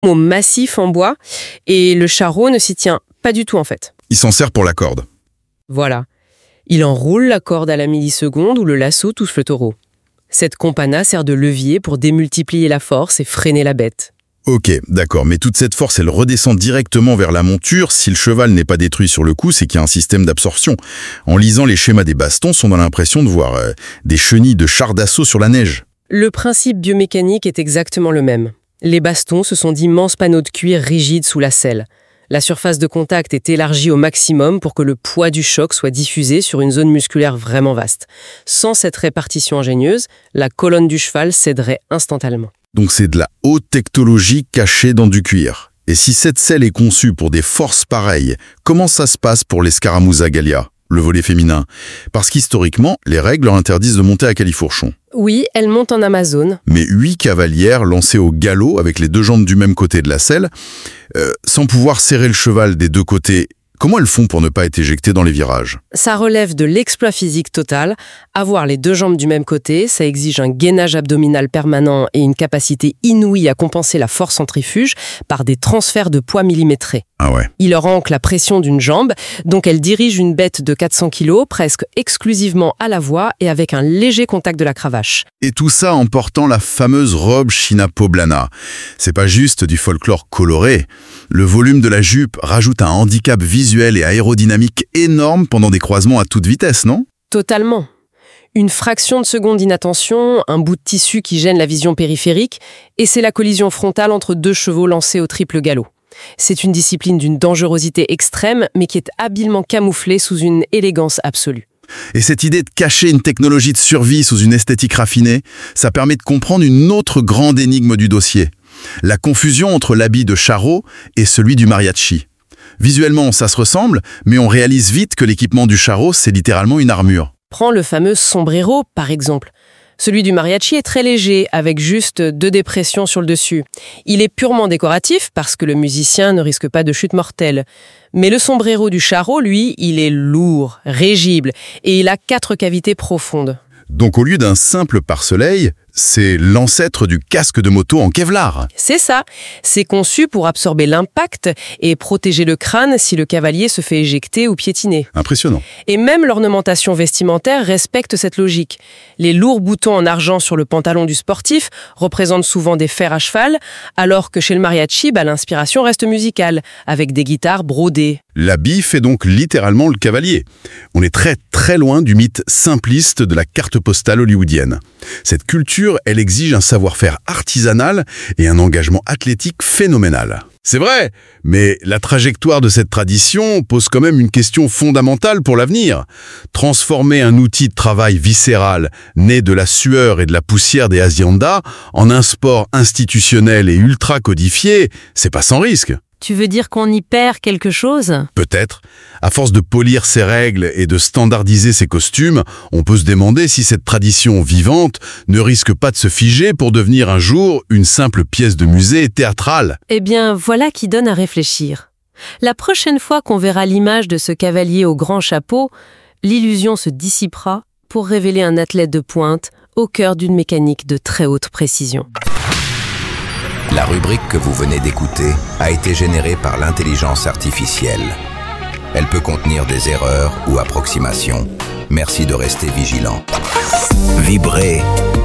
Massif en bois et le charreau ne s'y tient pas du tout en fait. Il s'en sert pour la corde. Voilà. Il enroule la corde à la milliseconde où le lasso touche le taureau. Cette compana sert de levier pour démultiplier la force et freiner la bête. Ok, d'accord, mais toute cette force, elle redescend directement vers la monture. Si le cheval n'est pas détruit sur le coup, c'est qu'il y a un système d'absorption. En lisant les schémas des bastons, on a l'impression de voir des chenilles de chars d'assaut sur la neige. Le principe biomécanique est exactement le même. Les bastons, ce sont d'immenses panneaux de cuir rigides sous la selle. La surface de contact est élargie au maximum pour que le poids du choc soit diffusé sur une zone musculaire vraiment vaste. Sans cette répartition ingénieuse, la colonne du cheval céderait instantanément. Donc c'est de la haute technologie cachée dans du cuir. Et si cette selle est conçue pour des forces pareilles, comment ça se passe pour les Scaramouza Gallia, le volet féminin? Parce qu'historiquement, les règles leur interdisent de monter à califourchon. Oui, elle monte en Amazone. Mais 8 cavalières lancées au galop avec les deux jambes du même côté de la selle, sans pouvoir serrer le cheval des deux côtés, comment elles font pour ne pas être éjectées dans les virages? Ça relève de l'exploit physique total. Avoir les deux jambes du même côté, ça exige un gainage abdominal permanent et une capacité inouïe à compenser la force centrifuge par des transferts de poids millimétrés. Ah ouais. Il leur manque la pression d'une jambe, donc elle dirige une bête de 400 kg presque exclusivement à la voix et avec un léger contact de la cravache. Et tout ça en portant la fameuse robe China Poblana. C'est pas juste du folklore coloré. Le volume de la jupe rajoute un handicap visuel et aérodynamique énorme pendant des croisements à toute vitesse, non? Totalement. Une fraction de seconde d'inattention, un bout de tissu qui gêne la vision périphérique, et c'est la collision frontale entre deux chevaux lancés au triple galop. C'est une discipline d'une dangerosité extrême, mais qui est habilement camouflée sous une élégance absolue. Et cette idée de cacher une technologie de survie sous une esthétique raffinée, ça permet de comprendre une autre grande énigme du dossier. La confusion entre l'habit de charreau et celui du mariachi. Visuellement, ça se ressemble, mais on réalise vite que l'équipement du charreau, c'est littéralement une armure. Prends le fameux sombrero, par exemple. Celui du mariachi est très léger, avec juste 2 dépressions sur le dessus. Il est purement décoratif parce que le musicien ne risque pas de chute mortelle. Mais le sombrero du charreau, lui, il est lourd, rigible, et il a 4 cavités profondes. Donc au lieu d'un simple pare-soleil, c'est l'ancêtre du casque de moto en Kevlar. C'est ça. C'est conçu pour absorber l'impact et protéger le crâne si le cavalier se fait éjecter ou piétiner. Impressionnant. Et même l'ornementation vestimentaire respecte cette logique. Les lourds boutons en argent sur le pantalon du sportif représentent souvent des fers à cheval, alors que chez le mariachi, l'inspiration reste musicale, avec des guitares brodées. L'habit fait donc littéralement le cavalier. On est très très loin du mythe simpliste de la carte postale hollywoodienne. Cette culture, elle exige un savoir-faire artisanal et un engagement athlétique phénoménal. C'est vrai, mais la trajectoire de cette tradition pose quand même une question fondamentale pour l'avenir. Transformer un outil de travail viscéral, né de la sueur et de la poussière des haciendas, en un sport institutionnel et ultra codifié, c'est pas sans risque. Tu veux dire qu'on y perd quelque chose? Peut-être. À force de polir ses règles et de standardiser ses costumes, on peut se demander si cette tradition vivante ne risque pas de se figer pour devenir un jour une simple pièce de musée théâtrale. Eh bien, voilà qui donne à réfléchir. La prochaine fois qu'on verra l'image de ce cavalier au grand chapeau, l'illusion se dissipera pour révéler un athlète de pointe au cœur d'une mécanique de très haute précision. La rubrique que vous venez d'écouter a été générée par l'intelligence artificielle. Elle peut contenir des erreurs ou approximations. Merci de rester vigilant. Vibrez